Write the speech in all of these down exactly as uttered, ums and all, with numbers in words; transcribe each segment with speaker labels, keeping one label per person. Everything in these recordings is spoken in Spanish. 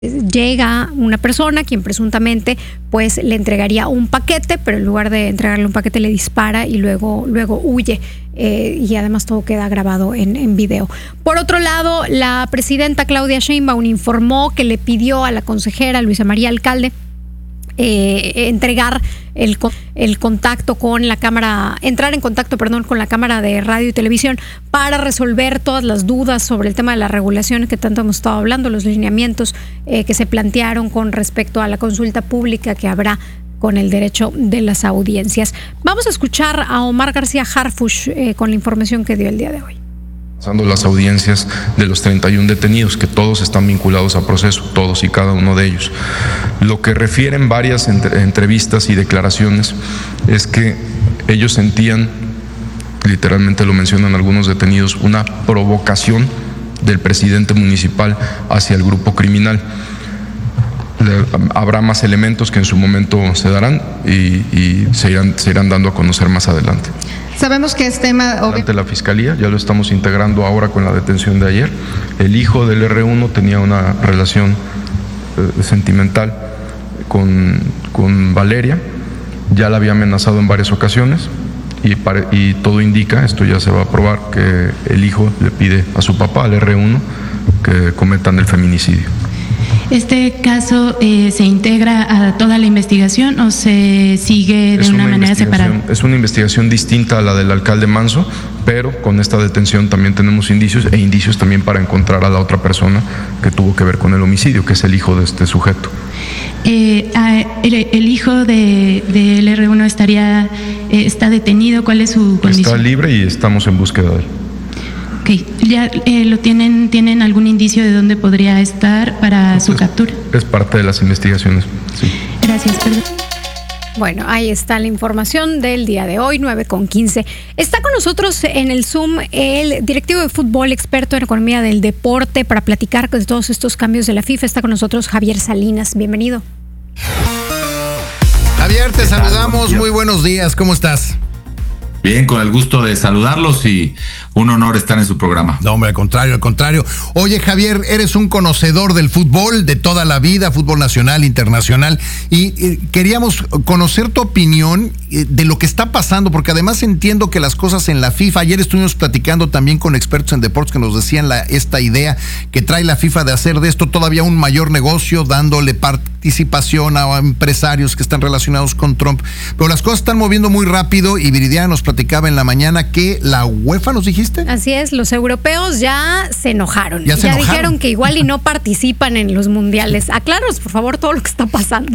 Speaker 1: Llega una persona quien presuntamente pues le entregaría un paquete, pero en lugar de entregarle un paquete le dispara y luego, luego huye. Eh, y además todo queda grabado en, en video. Por otro lado, la presidenta Claudia Sheinbaum informó que le pidió a la consejera Luisa María Alcalde Eh, entregar el, el contacto con la cámara, entrar en contacto, perdón, con la Cámara de Radio y Televisión para resolver todas las dudas sobre el tema de la regulación que tanto hemos estado hablando, los lineamientos eh, que se plantearon con respecto a la consulta pública que habrá con el derecho de las audiencias. Vamos a escuchar a Omar García Harfuch eh, con la información que dio el día de hoy.
Speaker 2: Las audiencias de los treinta y uno detenidos, que todos están vinculados a proceso, todos y cada uno de ellos. Lo que refieren varias entre, entrevistas y declaraciones es que ellos sentían, literalmente lo mencionan algunos detenidos, una provocación del presidente municipal hacia el grupo criminal. Le, habrá más elementos que en su momento se darán y, y se, irán, se irán dando a conocer más adelante.
Speaker 3: Sabemos que es tema...
Speaker 2: Ante la Fiscalía, ya lo estamos integrando ahora con la detención de ayer. El hijo del erre uno tenía una relación eh, sentimental con, con Valeria, ya la había amenazado en varias ocasiones y, pare, y todo indica, esto ya se va a probar, que el hijo le pide a su papá, al erre uno, que cometan el feminicidio.
Speaker 3: ¿Este caso eh, se integra a toda la investigación o se sigue de
Speaker 2: es
Speaker 3: una,
Speaker 2: una
Speaker 3: manera separada?
Speaker 2: Es una investigación distinta a la del alcalde Manso, pero con esta detención también tenemos indicios e indicios también para encontrar a la otra persona que tuvo que ver con el homicidio, que es el hijo de este sujeto.
Speaker 3: Eh, el, el hijo de, del erre uno estaría eh, está detenido. ¿Cuál es su condición?
Speaker 2: Está libre y estamos en búsqueda de él.
Speaker 3: Okay. ¿Ya eh, lo tienen, tienen algún indicio de dónde podría estar para su
Speaker 2: es,
Speaker 3: captura?
Speaker 2: Es parte de las investigaciones, sí.
Speaker 3: Gracias, perdón.
Speaker 1: Bueno, ahí está la información del día de hoy, nueve con quince. Está con nosotros en el Zoom el directivo de fútbol, experto en economía del deporte, para platicar de todos estos cambios de la FIFA. Está con nosotros Javier Salinas. Bienvenido.
Speaker 4: Javier, te saludamos. Muy buenos días. ¿Cómo estás?
Speaker 5: Bien, con el gusto de saludarlos y un honor estar en su programa.
Speaker 4: No, hombre, al contrario, al contrario. Oye, Javier, eres un conocedor del fútbol de toda la vida, fútbol nacional, internacional, y eh, queríamos conocer tu opinión eh, de lo que está pasando, porque además entiendo que las cosas en la FIFA, ayer estuvimos platicando también con expertos en deportes que nos decían la, esta idea que trae la FIFA de hacer de esto todavía un mayor negocio, dándole participación a empresarios que están relacionados con Trump, pero las cosas están moviendo muy rápido y Viridiana nos platicaba en la mañana que la UEFA, ¿nos dijiste?
Speaker 1: Así es, los europeos ya se enojaron.
Speaker 4: Ya, se
Speaker 1: ya
Speaker 4: enojaron.
Speaker 1: Dijeron que igual y no participan en los mundiales. Acláranos, por favor, todo lo que está pasando.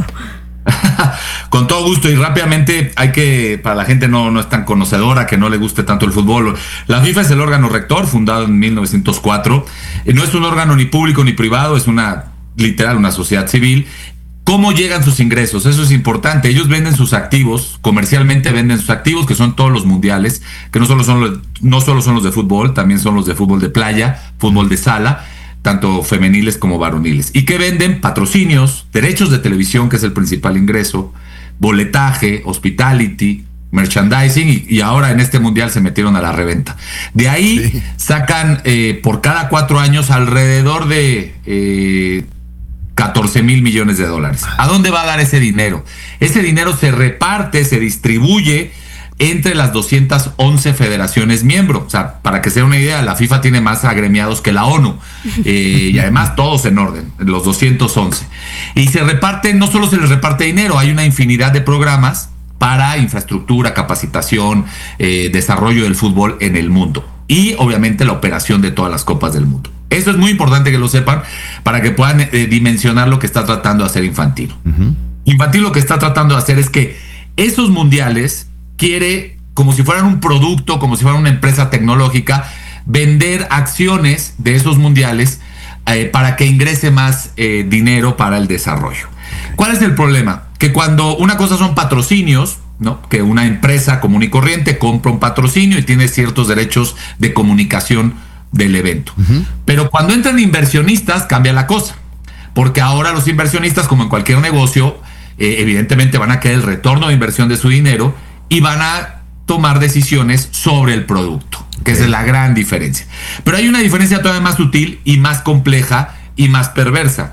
Speaker 5: Con todo gusto y rápidamente, hay que, para la gente no, no es tan conocedora, que no le guste tanto el fútbol, la FIFA es el órgano rector, fundado en mil novecientos cuatro. No es un órgano ni público ni privado, es una, literal, una sociedad civil. ¿Cómo llegan sus ingresos? Eso es importante. Ellos venden sus activos, comercialmente venden sus activos, que son todos los mundiales, que no solo son los, no solo son los de fútbol, también son los de fútbol de playa, fútbol de sala, tanto femeniles como varoniles. ¿Y qué venden? Patrocinios, derechos de televisión, que es el principal ingreso, boletaje, hospitality, merchandising, y, y ahora en este mundial se metieron a la reventa. De ahí sí. sacan eh, por cada cuatro años alrededor de... Eh, catorce mil millones de dólares. ¿A dónde va a dar ese dinero? Ese dinero se reparte, se distribuye entre las doscientas once federaciones miembros. O sea, para que se den una idea, la FIFA tiene más agremiados que la ONU. Eh, y además todos en orden, los doscientos once. Y se reparte, no solo se les reparte dinero, hay una infinidad de programas para infraestructura, capacitación, eh, desarrollo del fútbol en el mundo. Y obviamente la operación de todas las copas del mundo. Eso es muy importante que lo sepan para que puedan eh, dimensionar lo que está tratando de hacer Infantino. Uh-huh. Infantino lo que está tratando de hacer es que esos mundiales quiere, como si fueran un producto, como si fueran una empresa tecnológica, vender acciones de esos mundiales eh, para que ingrese más eh, dinero para el desarrollo. ¿Cuál es el problema? Que cuando una cosa son patrocinios, ¿no? Que una empresa común y corriente compra un patrocinio y tiene ciertos derechos de comunicación del evento. Uh-huh. Pero cuando entran inversionistas cambia la cosa, porque ahora los inversionistas, como en cualquier negocio, eh, evidentemente van a querer el retorno de inversión de su dinero y van a tomar decisiones sobre el producto, que okay. esa es la gran diferencia. Pero hay una diferencia todavía más sutil y más compleja y más perversa,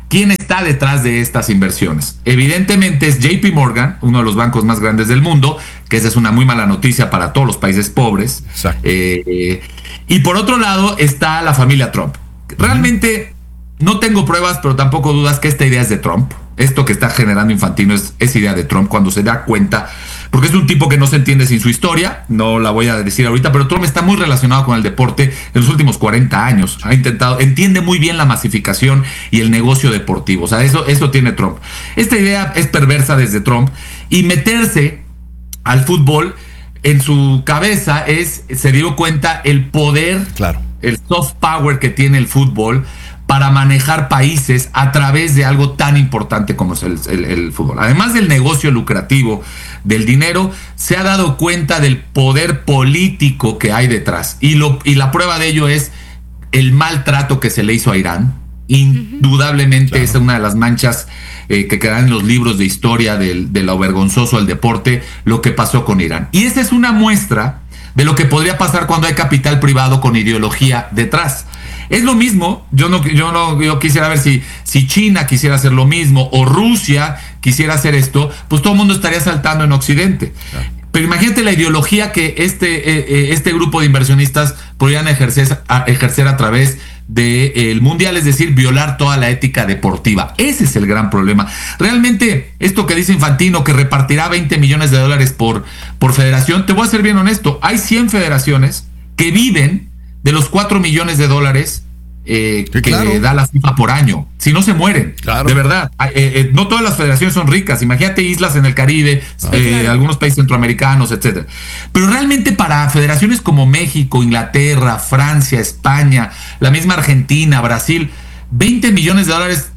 Speaker 5: ¿Quién está detrás de estas inversiones? Evidentemente es J P Morgan, uno de los bancos más grandes del mundo, que esa es una muy mala noticia para todos los países pobres. Eh, eh, y por otro lado está la familia Trump. Realmente no tengo pruebas, pero tampoco dudas que esta idea es de Trump. Esto que está generando Infantino es, es idea de Trump cuando se da cuenta, porque es un tipo que no se entiende sin su historia, no la voy a decir ahorita, pero Trump está muy relacionado con el deporte en los últimos cuarenta años. Ha intentado, entiende muy bien la masificación y el negocio deportivo. O sea, eso, eso tiene Trump. Esta idea es perversa desde Trump, y meterse al fútbol en su cabeza es, se dio cuenta el poder,
Speaker 4: claro,
Speaker 5: el soft power que tiene el fútbol para manejar países a través de algo tan importante como es el, el, el fútbol. Además del negocio lucrativo, del dinero, se ha dado cuenta del poder político que hay detrás. Y, lo, y la prueba de ello es el maltrato que se le hizo a Irán. Indudablemente, claro, es una de las manchas eh, que quedan en los libros de historia del, de lo vergonzoso del deporte, lo que pasó con Irán. Y esa es una muestra de lo que podría pasar cuando hay capital privado con ideología detrás. Es lo mismo, yo no, yo no yo quisiera ver si, si China quisiera hacer lo mismo o Rusia quisiera hacer esto, pues todo el mundo estaría saltando en Occidente. Claro. Pero imagínate la ideología que este, eh, este grupo de inversionistas podrían ejercer a, ejercer a través del de Mundial, es decir, violar toda la ética deportiva. Ese es el gran problema. Realmente, esto que dice Infantino, que repartirá veinte millones de dólares por, por federación, te voy a ser bien honesto, hay cien federaciones que viven de los cuatro millones de dólares eh, sí, que claro. da la FIFA por año. Si no se mueren, claro. de verdad. Eh, eh, no todas las federaciones son ricas. Imagínate islas en el Caribe, ah, eh, claro. algunos países centroamericanos, etcétera. Pero realmente para federaciones como México, Inglaterra, Francia, España, la misma Argentina, Brasil, veinte millones de dólares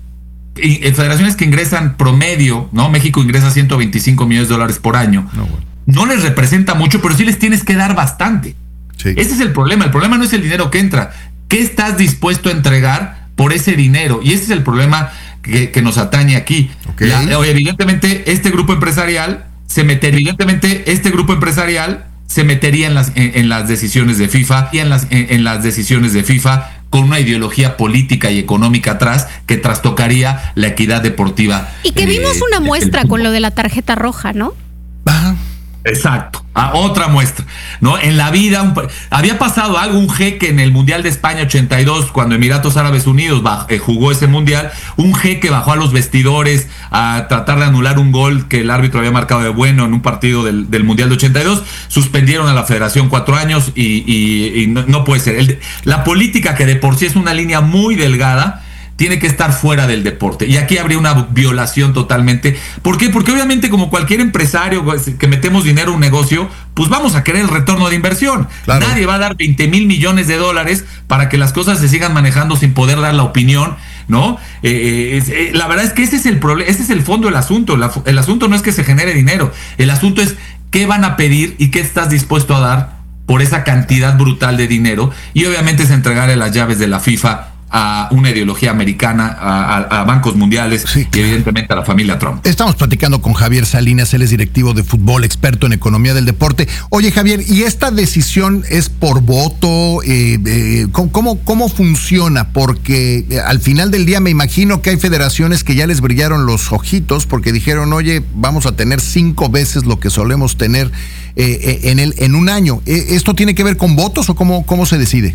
Speaker 5: en federaciones que ingresan promedio, ¿no? México ingresa ciento veinticinco millones de dólares por año. No, bueno. no les representa mucho, pero sí les tienes que dar bastante. Sí. Ese es el problema. El problema no es el dinero que entra. ¿Qué estás dispuesto a entregar por ese dinero? Y ese es el problema que, que nos atañe aquí. Okay. La, evidentemente, este grupo empresarial se metería, evidentemente, este grupo empresarial se metería en las, en, en las decisiones de FIFA y en las, en, en las decisiones de FIFA con una ideología política y económica atrás que trastocaría la equidad deportiva.
Speaker 1: Y que vimos eh, una muestra con lo de la tarjeta roja, ¿no?
Speaker 4: Ajá.
Speaker 5: Exacto, ah, otra muestra, ¿no? En la vida un, había pasado algo, un jeque en el Mundial de España ochenta y dos, cuando Emiratos Árabes Unidos baj, eh, jugó ese Mundial, un jeque bajó a los vestidores a tratar de anular un gol que el árbitro había marcado de bueno en un partido del, del Mundial de ochenta y dos, suspendieron a la federación cuatro años y, y, y no, no puede ser. El, la política, que de por sí es una línea muy delgada, tiene que estar fuera del deporte. Y aquí habría una violación totalmente. ¿Por qué? Porque obviamente, como cualquier empresario que metemos dinero a un negocio, pues vamos a querer el retorno de inversión. Claro. Nadie va a dar veinte mil millones de dólares para que las cosas se sigan manejando sin poder dar la opinión, ¿no? Eh, es, eh, la verdad es que ese es el problema, ese es el fondo del asunto. La, el asunto no es que se genere dinero. El asunto es qué van a pedir y qué estás dispuesto a dar por esa cantidad brutal de dinero. Y obviamente es entregarle las llaves de la FIFA a una ideología americana, a, a, a bancos mundiales, sí, y evidentemente a la familia Trump.
Speaker 4: Estamos platicando con Javier Salinas, él es directivo de fútbol, experto en economía del deporte. Oye, Javier, ¿y esta decisión es por voto? Eh, eh, ¿cómo, ¿Cómo funciona? Porque eh, al final del día me imagino que hay federaciones que ya les brillaron los ojitos porque dijeron, oye, vamos a tener cinco veces lo que solemos tener eh, eh, en, el, en un año. ¿Esto tiene que ver con votos o cómo, cómo se decide?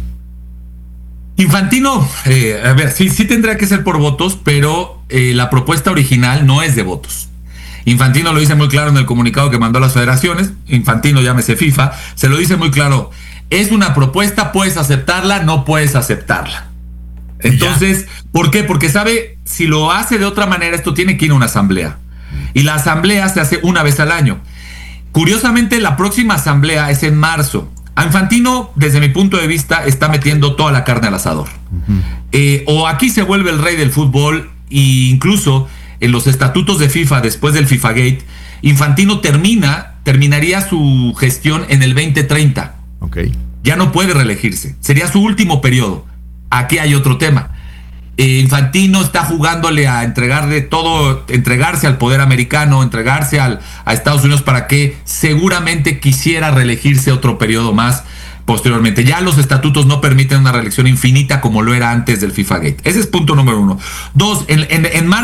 Speaker 5: Infantino, eh, a ver, sí, sí tendrá que ser por votos, pero eh, la propuesta original no es de votos. Infantino lo dice muy claro en el comunicado que mandó a las federaciones. Infantino, llámese FIFA, se lo dice muy claro. Es una propuesta, puedes aceptarla, no puedes aceptarla. Entonces, ya. ¿Por qué? Porque sabe, si lo hace de otra manera, esto tiene que ir a una asamblea. Y la asamblea se hace una vez al año. Curiosamente, la próxima asamblea es en marzo. A Infantino, desde mi punto de vista, está metiendo toda la carne al asador. Uh-huh. Eh, o aquí se vuelve el rey del fútbol, e incluso en los estatutos de FIFA, después del FIFAgate, Infantino termina, terminaría su gestión en el veinte treinta.
Speaker 4: Okay.
Speaker 5: Ya no puede reelegirse. Sería su último periodo. Aquí hay otro tema. Eh, Infantino está jugándole a entregarle todo, entregarse al poder americano, entregarse al, a Estados Unidos para que seguramente quisiera reelegirse otro periodo más, posteriormente. Ya los estatutos no permiten una reelección infinita como lo era antes del FIFA Gate. Ese es punto número uno. Dos, en, en, en marzo